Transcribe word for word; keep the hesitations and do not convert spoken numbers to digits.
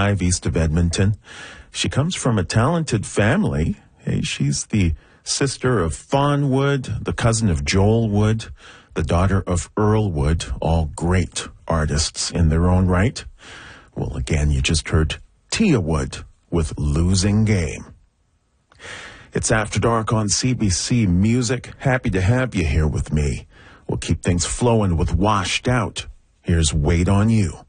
Drive east of Edmonton. She comes from a talented family. Hey, she's the sister of Fawn Wood, the cousin of Joel Wood, the daughter of Earl Wood, all great artists in their own right. Well, again, you just heard Tia Wood with Losing Game. It's After Dark on C B C Music. Happy to have you here with me. We'll keep things flowing with Washed Out. Here's Wait on You.